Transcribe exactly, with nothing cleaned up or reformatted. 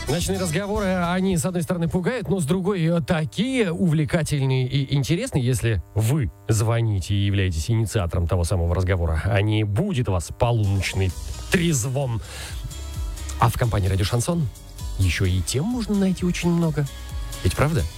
Ночные разговоры, они, с одной стороны, пугают, но с другой, такие увлекательные и интересные, если вы звоните и являетесь инициатором того самого разговора, а не будет вас полуночный трезвом. А в компании «Радио Шансон» еще и тем можно найти очень много. Ведь правда?